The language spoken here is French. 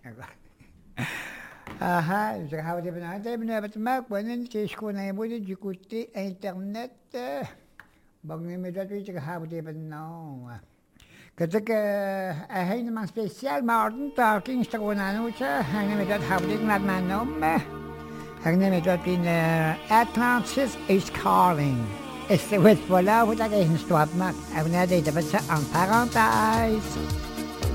Je regardais pendant un temps, que je connais beaucoup du côté Internet. Bon, mais dat weet je gehouden hebben nou. Dat ik helemaal speciaal maarten talking gewoon aan het hangen met dat houden ik met mijn naam. Hangen met dat in Atlantis is calling. Is de wet voilà hoe dat is stop maar. En net dat wat ze aan paradise.